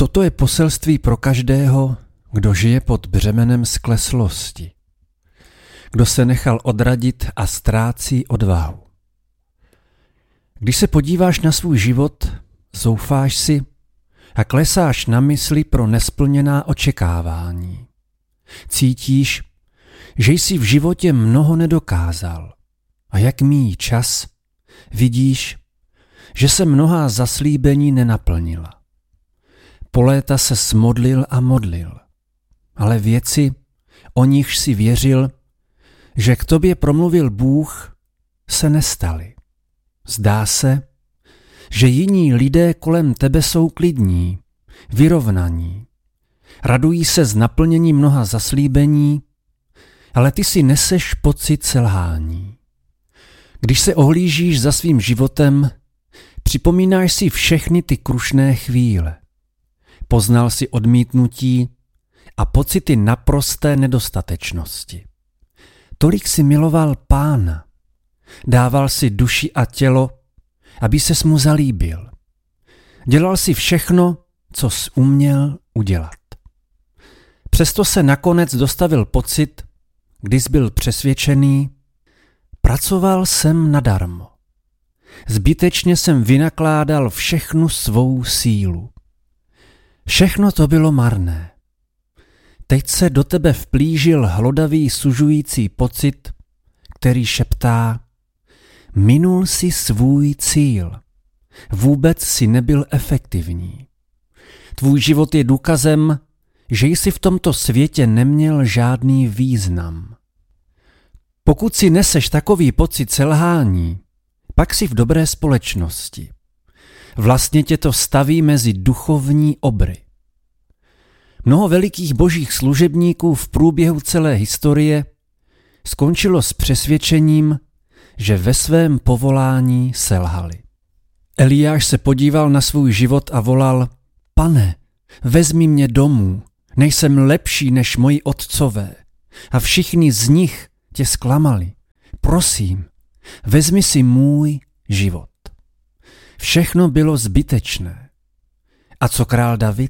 Toto je poselství pro každého, kdo žije pod břemenem skleslosti, kdo se nechal odradit a ztrácí odvahu. Když se podíváš na svůj život, zoufáš si a klesáš na mysli pro nesplněná očekávání. Cítíš, že jsi v životě mnoho nedokázal a jak míjí čas, vidíš, že se mnohá zaslíbení nenaplnila. Po léta se smodlil a modlil, ale věci, o nichž si věřil, že k tobě promluvil Bůh, se nestaly. Zdá se, že jiní lidé kolem tebe jsou klidní, vyrovnaní, radují se z naplnění mnoha zaslíbení, ale ty si neseš pocit selhání. Když se ohlížíš za svým životem, připomínáš si všechny ty krušné chvíle. Poznal si odmítnutí a pocity naprosté nedostatečnosti. Tolik si miloval Pána. Dával si duši a tělo, aby ses mu zalíbil. Dělal si všechno, co jsi uměl udělat. Přesto se nakonec dostavil pocit, kdy jsi byl přesvědčený, pracoval jsem nadarmo. Zbytečně jsem vynakládal všechnu svou sílu. Všechno to bylo marné. Teď se do tebe vplížil hlodavý sužující pocit, který šeptá: minul si svůj cíl. Vůbec si nebyl efektivní. Tvůj život je důkazem, že jsi v tomto světě neměl žádný význam. Pokud si neseš takový pocit selhání, pak jsi v dobré společnosti. Vlastně tě to staví mezi duchovní obry. Mnoho velikých božích služebníků v průběhu celé historie skončilo s přesvědčením, že ve svém povolání selhali. Eliáš se podíval na svůj život a volal: Pane, vezmi mě domů, nejsem lepší než moji otcové a všichni z nich tě zklamali. Prosím, vezmi si můj život. Všechno bylo zbytečné. A co král David?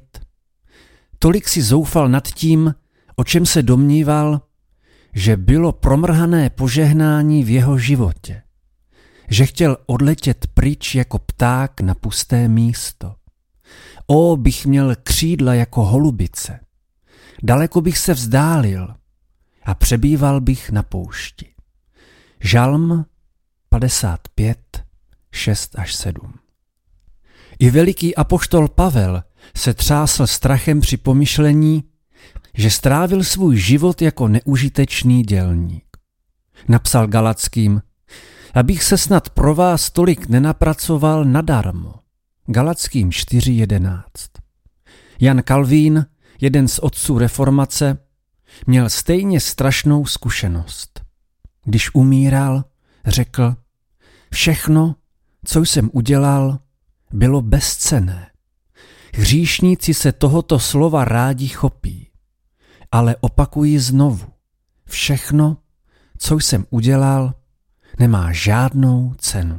Tolik si zoufal nad tím, o čem se domníval, že bylo promrhané požehnání v jeho životě. Že chtěl odletět pryč jako pták na pusté místo. Bych měl křídla jako holubice. Daleko bych se vzdálil a přebýval bych na poušti. Žalm 55, 6-7. I veliký apoštol Pavel se třásl strachem při pomyšlení, že strávil svůj život jako neužitečný dělník. Napsal Galackým: abych se snad pro vás tolik nenapracoval nadarmo. Galackým 4:11. Jan Kalvín, jeden z otců reformace, měl stejně strašnou zkušenost. Když umíral, řekl: všechno, co jsem udělal, bylo bezcenné. Hříšníci se tohoto slova rádi chopí, ale opakuji znovu. Všechno, co jsem udělal, nemá žádnou cenu.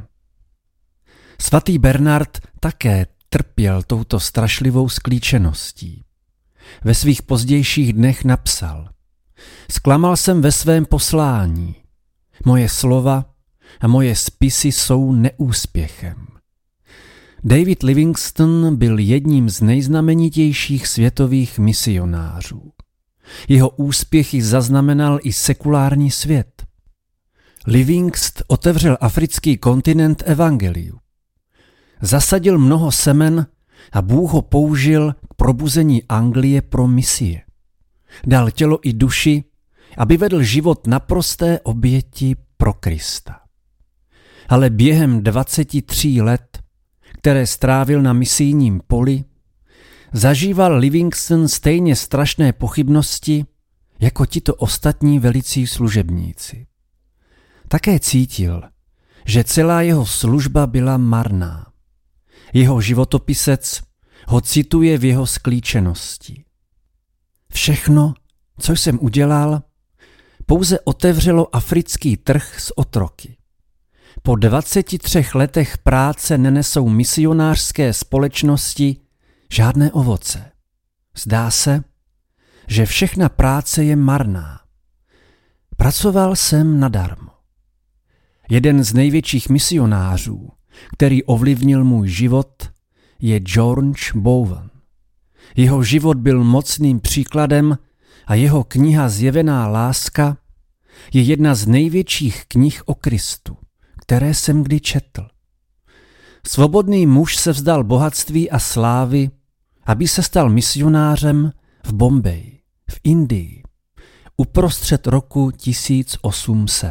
Svatý Bernard také trpěl touto strašlivou sklíčeností. Ve svých pozdějších dnech napsal: zklamal jsem ve svém poslání. Moje slova a moje spisy jsou neúspěchem. David Livingstone byl jedním z nejznamenitějších světových misionářů. Jeho úspěchy zaznamenal i sekulární svět. Livingstone otevřel africký kontinent evangeliu. Zasadil mnoho semen a Bůh ho použil k probuzení Anglie pro misie. Dal tělo i duši, aby vedl život naprosté oběti pro Krista. Ale během 23 let, které strávil na misijním poli, zažíval Livingstone stejně strašné pochybnosti jako tito ostatní velicí služebníci. Také cítil, že celá jeho služba byla marná. Jeho životopisec ho cituje v jeho sklíčenosti. Všechno, co jsem udělal, pouze otevřelo africký trh s otroky. Po 23 letech práce nenesou misionářské společnosti žádné ovoce. Zdá se, že všechna práce je marná. Pracoval jsem nadarmo. Jeden z největších misionářů, který ovlivnil můj život, je George Bowen. Jeho život byl mocným příkladem a jeho kniha Zjevená láska je jedna z největších knih o Kristu, které jsem kdy četl. Svobodný muž se vzdal bohatství a slávy, aby se stal misionářem v Bombeji, v Indii, uprostřed roku 1800.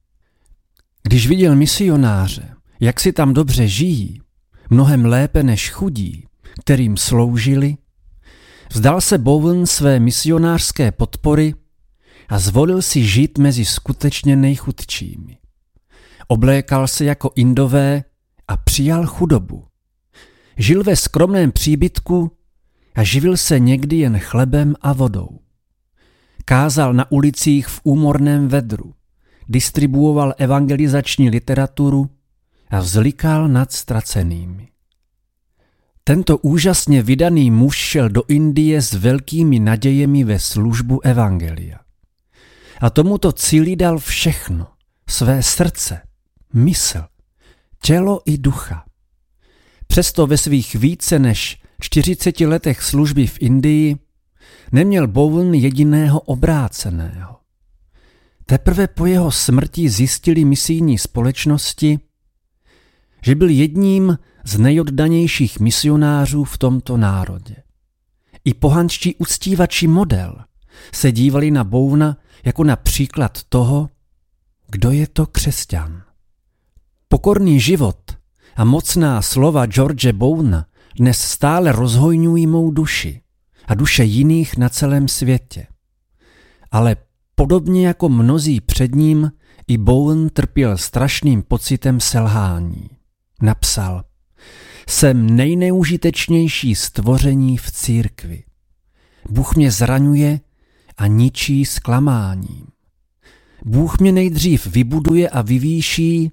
Když viděl misionáře, jak si tam dobře žijí, mnohem lépe než chudí, kterým sloužili, vzdal se Bowen své misionářské podpory a zvolil si žít mezi skutečně nejchudšími. Oblékal se jako Indové a přijal chudobu. Žil ve skromném příbytku a živil se někdy jen chlebem a vodou. Kázal na ulicích v úmorném vedru, distribuoval evangelizační literaturu a vzlikal nad ztracenými. Tento úžasně vydaný muž šel do Indie s velkými nadějemi ve službu evangelia. A tomuto cíli dal všechno, své srdce, mysl, tělo i ducha. Přesto ve svých více než 40 letech služby v Indii neměl Bowen jediného obráceného. Teprve po jeho smrti zjistili misijní společnosti, že byl jedním z nejoddanějších misionářů v tomto národě. I pohanští uctívači model se dívali na Bowena jako na příklad toho, kdo je to křesťan. Pokorný život a mocná slova George Bowena dnes stále rozhojňují mou duši a duše jiných na celém světě. Ale podobně jako mnozí před ním, i Bowen trpěl strašným pocitem selhání. Napsal: Jsem nejneužitečnější stvoření v církvi. Bůh mě zraňuje a ničí zklamáním. Bůh mě nejdřív vybuduje a vyvýší,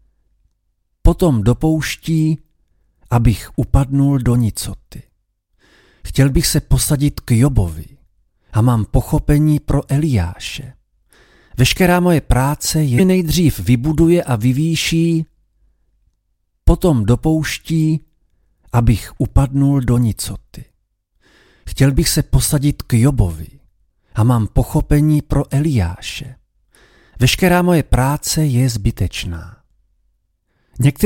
potom dopouští, abych upadnul do nicoty. Chtěl bych se posadit k Jobovi a mám pochopení pro Eliáše. Veškerá moje práce je nejdřív vybuduje a vyvýší, potom dopouští, abych upadnul do nicoty. Chtěl bych se posadit k Jobovi a mám pochopení pro Eliáše. Veškerá moje práce je zbytečná.